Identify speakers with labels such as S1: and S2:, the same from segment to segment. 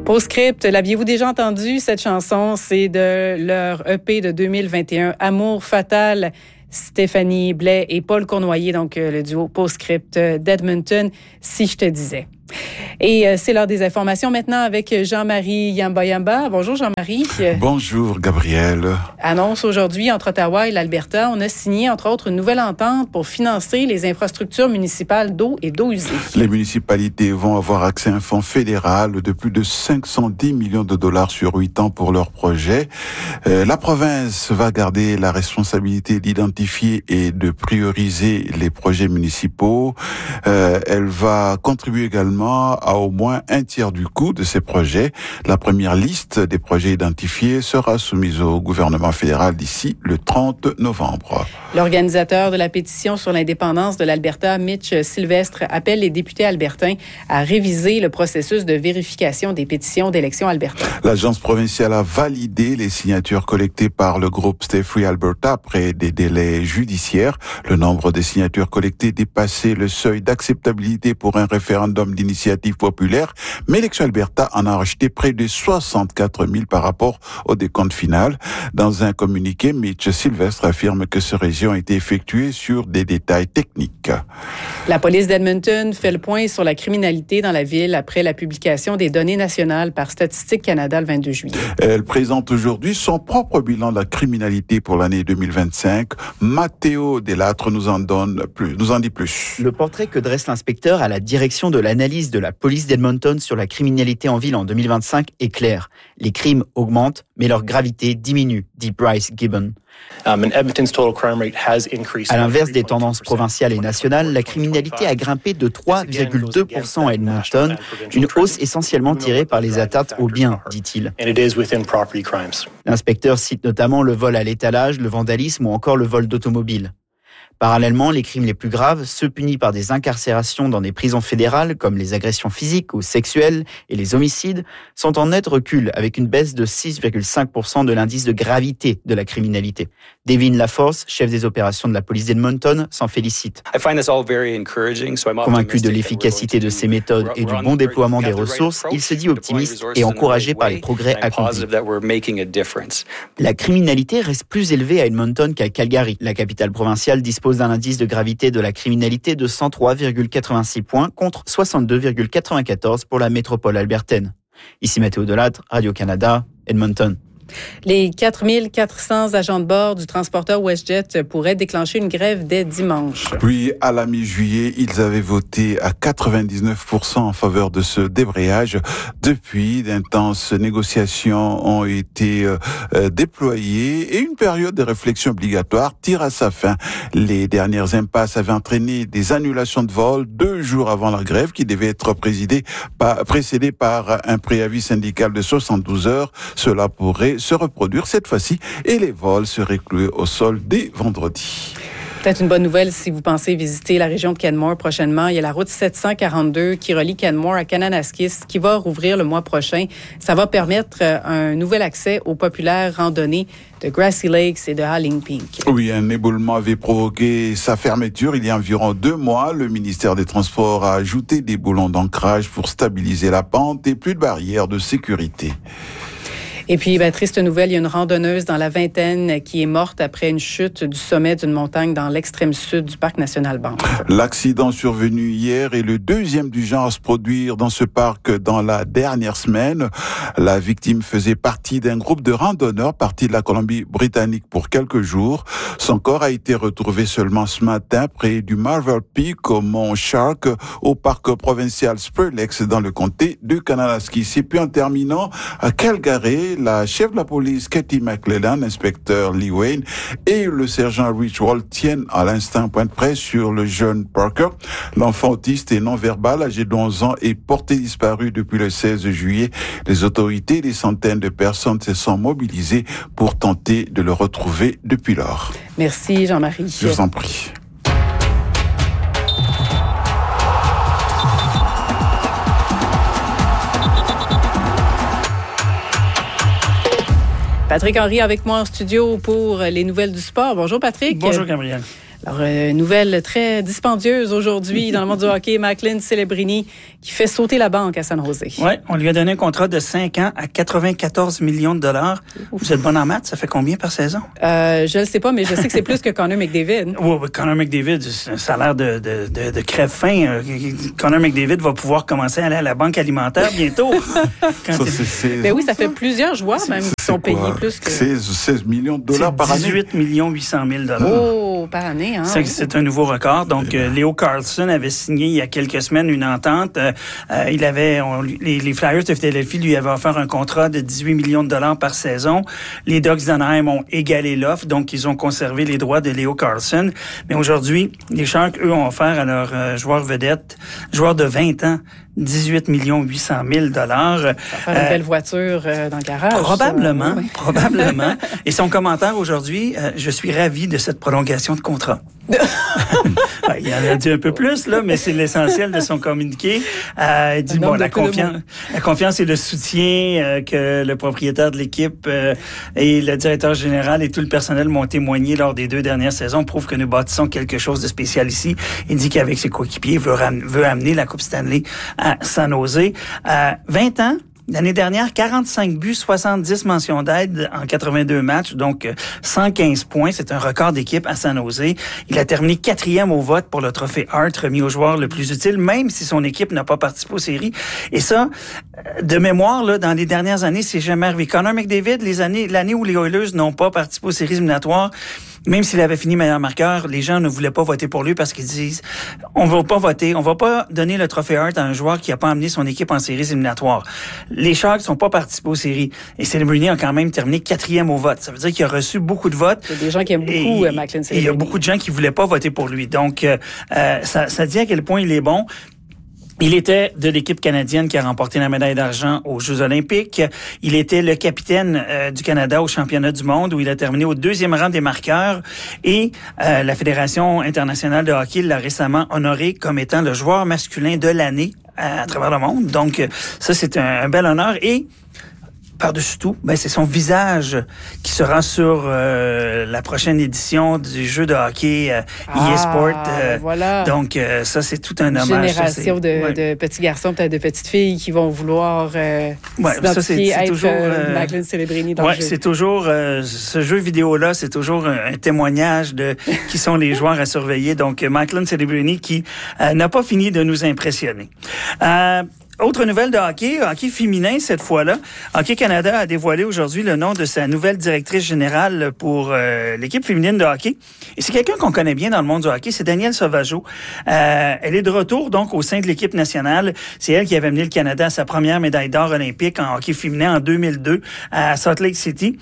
S1: Postscript, l'aviez-vous déjà entendu, cette chanson? C'est de leur EP de 2021, Amour fatal. Stéphanie Blais et Paul Cournoyer, donc le duo Postscript d'Edmonton, si je te disais. Et c'est l'heure des informations maintenant avec Jean-Marie Yamba. Bonjour Jean-Marie.
S2: Bonjour Gabriel.
S1: Annonce aujourd'hui entre Ottawa et l'Alberta, on a signé entre autres une nouvelle entente pour financer les infrastructures municipales d'eau et d'eau usée.
S2: Les municipalités vont avoir accès à un fonds fédéral de plus de 510 millions de dollars sur 8 ans pour leur projet. La province va garder la responsabilité d'identifier et de prioriser les projets municipaux. Elle va contribuer également à au moins un tiers du coût de ces projets. La première liste des projets identifiés sera soumise au gouvernement fédéral d'ici le 30 novembre.
S1: L'organisateur de la pétition sur l'indépendance de l'Alberta, Mitch Sylvestre, appelle les députés albertains à réviser le processus de vérification des pétitions d'élection albertaine.
S2: L'agence provinciale a validé les signatures collectées par le groupe Stay Free Alberta après des délais judiciaires. Le nombre des signatures collectées dépassait le seuil d'acceptabilité pour un référendum d'initiative populaire, mais Élection Alberta en a rejeté près de 64 000 par rapport au décompte final. Dans un communiqué, Mitch Sylvestre affirme que ce révision a été effectuée sur des détails techniques.
S1: La police d'Edmonton fait le point sur la criminalité dans la ville après la publication des données nationales par Statistique Canada le 22 juillet.
S2: Elle présente aujourd'hui son propre bilan de la criminalité pour l'année 2025. Matteo Delattre nous en dit plus.
S3: Le portrait que dresse l'inspecteur à la direction de l'analyse de la police d'Edmonton sur la criminalité en ville en 2025 est clair. Les crimes augmentent, mais leur gravité diminue, dit Bryce Gibbon. À l'inverse des tendances provinciales et nationales, la criminalité a grimpé de 3,2% à Edmonton, une hausse essentiellement tirée par les atteintes aux biens, dit-il. L'inspecteur cite notamment le vol à l'étalage, le vandalisme ou encore le vol d'automobile. Parallèlement, les crimes les plus graves, ceux punis par des incarcérations dans des prisons fédérales, comme les agressions physiques ou sexuelles et les homicides, sont en net recul avec une baisse de 6,5% de l'indice de gravité de la criminalité. Devin Laforce, chef des opérations de la police d'Edmonton, s'en félicite. Convaincu de l'efficacité de ces méthodes et du bon déploiement des ressources, il se dit optimiste et encouragé par les progrès accomplis. La criminalité reste plus élevée à Edmonton qu'à Calgary. La capitale provinciale dispose d'un indice de gravité de la criminalité de 103,86 points contre 62,94 pour la métropole albertaine. Ici Matteo Delattre, Radio-Canada, Edmonton.
S1: Les 4400 agents de bord du transporteur WestJet pourraient déclencher une grève dès dimanche.
S2: Oui, à la mi-juillet, ils avaient voté à 99% en faveur de ce débrayage. Depuis, d'intenses négociations ont été déployées et une période de réflexion obligatoire tire à sa fin. Les dernières impasses avaient entraîné des annulations de vols 2 jours avant la grève qui devait être précédée par un préavis syndical de 72 heures. Cela pourrait se reproduire cette fois-ci et les vols seraient cloués au sol dès vendredi.
S1: Peut-être une bonne nouvelle si vous pensez visiter la région de Canmore prochainement. Il y a la route 742 qui relie Canmore à Kananaskis qui va rouvrir le mois prochain. Ça va permettre un nouvel accès aux populaires randonnées de Grassy Lakes et de Howling Pink.
S2: Oui, un éboulement avait provoqué sa fermeture il y a environ 2 mois. Le ministère des Transports a ajouté des boulons d'ancrage pour stabiliser la pente et plus de barrières de sécurité.
S1: Et puis, triste nouvelle, il y a une randonneuse dans la vingtaine qui est morte après une chute du sommet d'une montagne dans l'extrême sud du parc national Banff.
S2: L'accident survenu hier est le 2e du genre à se produire dans ce parc dans la dernière semaine. La victime faisait partie d'un groupe de randonneurs partis de la Colombie-Britannique pour quelques jours. Son corps a été retrouvé seulement ce matin près du Marvel Peak au Mont Shark au parc provincial Spur Lakes dans le comté de Kananaskis. Et puis en terminant, à Calgary, la chef de la police, Katie McClellan, l'inspecteur Lee Wayne et le sergent Rich Wall tiennent à l'instant point de presse sur le jeune Parker. L'enfant autiste et non-verbal, âgé de 11 ans, est porté disparu depuis le 16 juillet. Les autorités et des centaines de personnes se sont mobilisées pour tenter de le retrouver depuis lors.
S1: Merci Jean-Marie.
S2: Je vous en prie.
S1: Patrick Henry avec moi en studio pour les nouvelles du sport. Bonjour Patrick.
S4: Bonjour Gabriel.
S1: Alors, nouvelle très dispendieuse aujourd'hui dans le monde du hockey, Macklin Celebrini qui fait sauter la banque à San Jose.
S4: Oui, on lui a donné un contrat de 5 ans à 94 millions de dollars. Vous êtes bon en maths, ça fait combien par saison?
S1: Je ne sais pas, mais je sais que c'est plus que Connor McDavid.
S4: Oui, Connor McDavid, c'est un salaire de crève-faim. Connor McDavid va pouvoir commencer à aller à la banque alimentaire bientôt.
S1: Ben oui, ça fait plusieurs joueurs même qui sont payés plus que...
S2: 16 millions de dollars par année.
S4: 18 800 000 $.
S1: Oh, par année, hein?
S4: C'est un nouveau record. Donc, Leo Carlsson avait signé il y a quelques semaines une entente. Les Flyers de Philadelphie lui avaient offert un contrat de 18 millions de dollars par saison. Les Ducks d'Anaheim ont égalé l'offre, donc ils ont conservé les droits de Leo Carlsson. Mais aujourd'hui, les Sharks, eux, ont offert à leur joueur vedette, joueur de 20 ans, 18 800 000 $.
S1: Ça va faire une belle voiture dans le garage.
S4: Probablement,
S1: oui.
S4: probablement. Et son commentaire aujourd'hui, je suis ravi de cette prolongation de contrat. Il en a dit un peu plus, là, mais c'est l'essentiel de son communiqué. Il dit, bon, la confiance et le soutien que le propriétaire de l'équipe et le directeur général et tout le personnel m'ont témoigné lors des 2 dernières saisons prouvent que nous bâtissons quelque chose de spécial ici. Il dit qu'avec ses coéquipiers, veut amener la Coupe Stanley à San Jose. 20 ans. L'année dernière, 45 buts, 70 mentions d'aide en 82 matchs, donc 115 points. C'est un record d'équipe à San Jose. Il a terminé 4e au vote pour le trophée Hart, remis au joueur le plus utile, même si son équipe n'a pas participé aux séries. Et ça, de mémoire, là, dans les dernières années, c'est jamais arrivé. Connor McDavid, l'année où les Oilers n'ont pas participé aux séries éliminatoires, même s'il avait fini meilleur marqueur, les gens ne voulaient pas voter pour lui parce qu'ils disent on va pas voter, on va pas donner le trophée Hart à un joueur qui a pas amené son équipe en séries éliminatoires. Les Sharks sont pas participés aux séries et Celebrini a quand même terminé 4e au vote. Ça veut dire qu'il a reçu beaucoup de votes.
S1: Il y a des gens qui aiment beaucoup Macklin Celebrini.
S4: Et il y a beaucoup de gens qui voulaient pas voter pour lui. Donc ça dit à quel point il est bon. Il était de l'équipe canadienne qui a remporté la médaille d'argent aux Jeux olympiques. Il était le capitaine du Canada au championnat du monde où il a terminé au 2e rang des marqueurs. Et la Fédération internationale de hockey l'a récemment honoré comme étant le joueur masculin de l'année à travers le monde. Donc ça, c'est un bel honneur. Et par-dessus tout, c'est son visage qui sera sur la prochaine édition du jeu de hockey EA Sport.
S1: Voilà.
S4: Donc, ça, c'est tout un hommage.
S1: Une génération de petits garçons, peut-être de petites filles qui vont vouloir s'identifier à être Macklin Celebrini dans le jeu.
S4: C'est toujours, ce jeu vidéo-là, c'est toujours un témoignage de qui sont les joueurs à surveiller. Donc, Macklin Celebrini qui n'a pas fini de nous impressionner. Autre nouvelle de hockey féminin cette fois-là. Hockey Canada a dévoilé aujourd'hui le nom de sa nouvelle directrice générale pour l'équipe féminine de hockey. Et c'est quelqu'un qu'on connaît bien dans le monde du hockey, c'est Danielle Sauvageau. Elle est de retour donc au sein de l'équipe nationale. C'est elle qui avait amené le Canada à sa première médaille d'or olympique en hockey féminin en 2002 à Salt Lake City.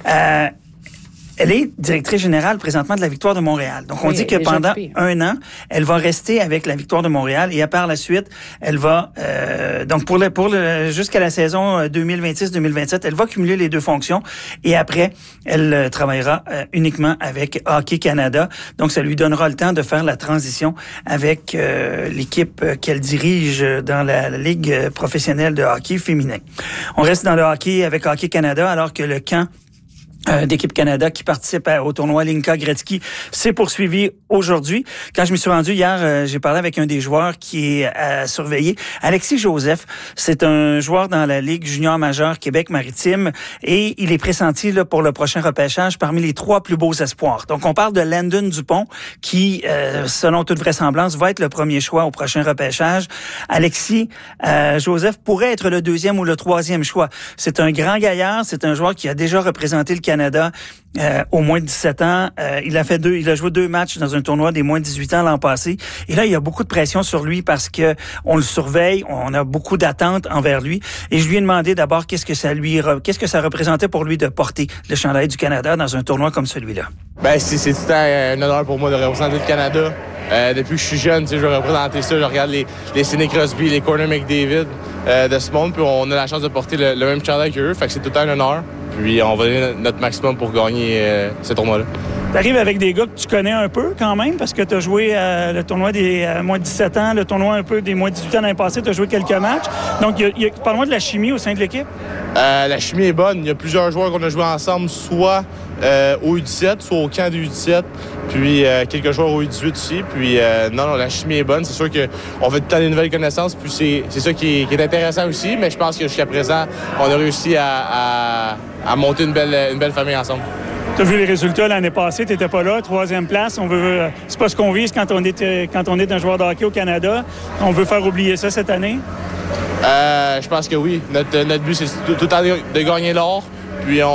S4: Elle est directrice générale présentement de la Victoire de Montréal. Donc, on dit que pendant un an, elle va rester avec la Victoire de Montréal et par la suite, elle va donc jusqu'à la saison 2026-2027, elle va cumuler les 2 fonctions et après, elle travaillera uniquement avec Hockey Canada. Donc, ça lui donnera le temps de faire la transition avec l'équipe qu'elle dirige dans la Ligue professionnelle de hockey féminin. On reste dans le hockey avec Hockey Canada alors que le camp d'équipe Canada qui participe au tournoi Linka Gretzky s'est poursuivi aujourd'hui. Quand je me suis rendu hier, j'ai parlé avec un des joueurs qui est à surveiller, Alexis Joseph. C'est un joueur dans la Ligue junior majeure Québec-Maritime et il est pressenti là, pour le prochain repêchage parmi les 3 plus beaux espoirs. Donc, on parle de Landon Dupont qui, selon toute vraisemblance, va être le premier choix au prochain repêchage. Alexis Joseph pourrait être le 2e ou le 3e choix. C'est un grand gaillard, c'est un joueur qui a déjà représenté le Canada au moins de 17 ans. Il a joué 2 matchs dans un tournoi des moins de 18 ans l'an passé. Et là, il y a beaucoup de pression sur lui parce que on le surveille, on a beaucoup d'attentes envers lui. Et je lui ai demandé d'abord qu'est-ce que ça représentait pour lui de porter le chandail du Canada dans un tournoi comme celui-là.
S5: C'est tout un honneur pour moi de représenter le Canada. Depuis que je suis jeune, je veux représenter ça. Je regarde les Sidney Crosby, les Connor McDavid de ce monde. Puis on a la chance de porter le même chandail qu'eux. Fait que c'est tout un honneur. Puis on va donner notre maximum pour gagner ce tournoi-là.
S4: Tu arrives avec des gars que tu connais un peu quand même, parce que tu as joué le tournoi des moins de 17 ans, le tournoi un peu des moins de 18 ans l'année passée, tu as joué quelques matchs. Donc, parle-moi de la chimie au sein de l'équipe.
S5: La chimie est bonne. Il y a plusieurs joueurs qu'on a joué ensemble, soit au U17, soit au camp du U17, puis quelques joueurs au U18 aussi. Puis non, la chimie est bonne. C'est sûr qu'on fait tout le temps des nouvelles connaissances, puis c'est ça qui est intéressant aussi, mais je pense que jusqu'à présent, on a réussi à monter une belle famille ensemble.
S4: Tu as vu les résultats l'année passée, tu n'étais pas là, 3e place. C'est pas ce qu'on vise quand on est un joueur de hockey au Canada. On veut faire oublier ça cette année?
S5: Je pense que oui. Notre but, c'est tout le temps de gagner l'or. Puis